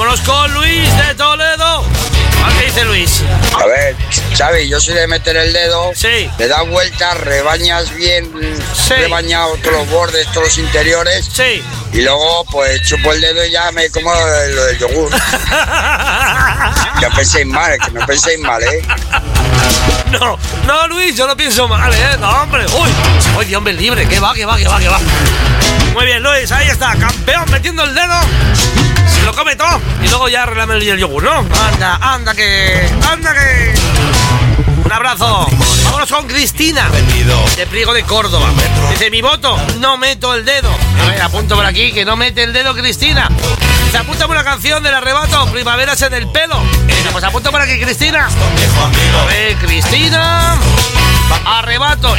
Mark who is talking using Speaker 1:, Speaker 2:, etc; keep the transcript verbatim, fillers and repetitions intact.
Speaker 1: Vámonos con Luis de Toledo. ¿Qué dice Luis?
Speaker 2: A ver, Xavi, yo soy de meter el dedo,
Speaker 1: sí.
Speaker 2: Le das vueltas, rebañas bien,
Speaker 1: sí.
Speaker 2: rebañado todos los bordes, todos los interiores,
Speaker 1: sí.
Speaker 2: Y luego pues chupo el dedo y ya me como lo del yogur. No penséis mal, que no penséis mal, ¿eh?
Speaker 1: No, no, Luis, yo no pienso mal, ¿eh? No, hombre, uy, uy, hombre libre, que va, que va, que va, que va. Muy bien, Luis, ahí está, campeón metiendo el dedo. Se lo come todo y luego ya relame el yogur, ¿no? Anda, anda que, anda que. Un abrazo. Vámonos con Cristina, de Priego de Córdoba. Dice, mi voto, no meto el dedo. A ver, apunto por aquí que no mete el dedo Cristina. Se apunta por una canción del Arrebato, Primaveras en el pelo. Pues apunto por aquí, Cristina. A ver, Cristina, Arrebato.